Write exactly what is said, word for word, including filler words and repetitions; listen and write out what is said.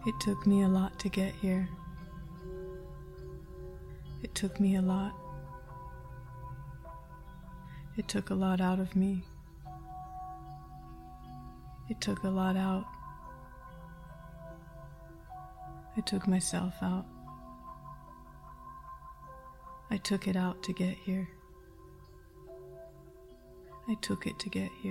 It took me a lot to get here. It took me a lot. It took a lot out of me. It took a lot out. I took myself out. I took it out to get here. I took it to get here.